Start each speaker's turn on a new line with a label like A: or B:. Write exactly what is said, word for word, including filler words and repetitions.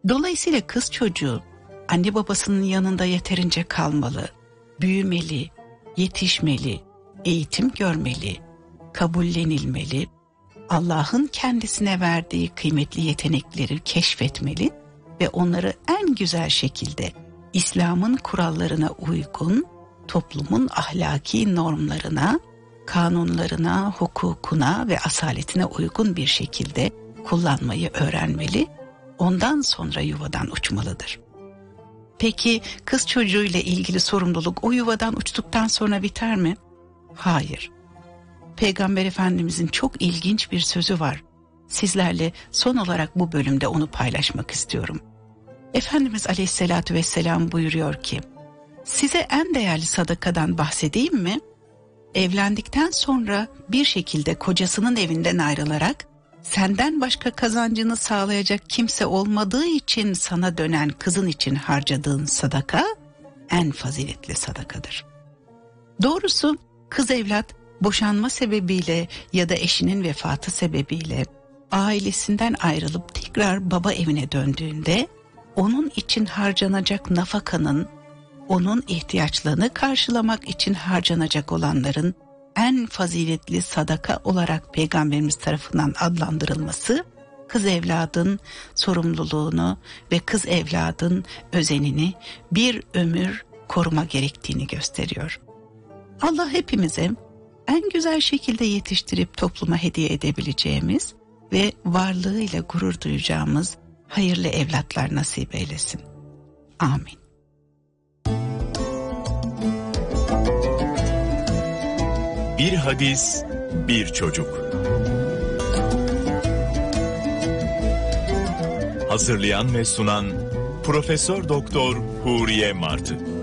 A: Dolayısıyla kız çocuğu anne babasının yanında yeterince kalmalı, büyümeli, yetişmeli, eğitim görmeli, kabullenilmeli, Allah'ın kendisine verdiği kıymetli yetenekleri keşfetmeli ve onları en güzel şekilde İslam'ın kurallarına uygun, toplumun ahlaki normlarına, kanunlarına, hukukuna ve asaletine uygun bir şekilde kullanmayı öğrenmeli, ondan sonra yuvadan uçmalıdır. Peki kız çocuğuyla ilgili sorumluluk o yuvadan uçtuktan sonra biter mi? Hayır. Peygamber Efendimizin çok ilginç bir sözü var. Sizlerle son olarak bu bölümde onu paylaşmak istiyorum. Efendimiz Aleyhisselatü Vesselam buyuruyor ki, size en değerli sadakadan bahsedeyim mi? Evlendikten sonra bir şekilde kocasının evinden ayrılarak, senden başka kazancını sağlayacak kimse olmadığı için sana dönen kızın için harcadığın sadaka en faziletli sadakadır. Doğrusu kız evlat boşanma sebebiyle ya da eşinin vefatı sebebiyle ailesinden ayrılıp tekrar baba evine döndüğünde onun için harcanacak nafakanın, onun ihtiyaçlarını karşılamak için harcanacak olanların en faziletli sadaka olarak Peygamberimiz tarafından adlandırılması, kız evladın sorumluluğunu ve kız evladın özenini bir ömür koruma gerektiğini gösteriyor. Allah hepimize en güzel şekilde yetiştirip topluma hediye edebileceğimiz ve varlığıyla gurur duyacağımız hayırlı evlatlar nasip eylesin. Amin.
B: Bir hadis, bir çocuk. Hazırlayan ve sunan Profesör Doktor Huriye Martı.